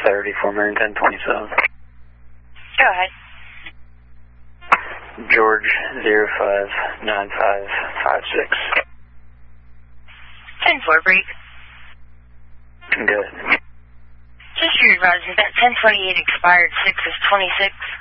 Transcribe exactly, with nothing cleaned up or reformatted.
thirty for American ten twenty-seven. Go ahead. George zero five nine five five six. ten four, break. Good. Just your advisor, that ten twenty-eight expired six of twenty-six.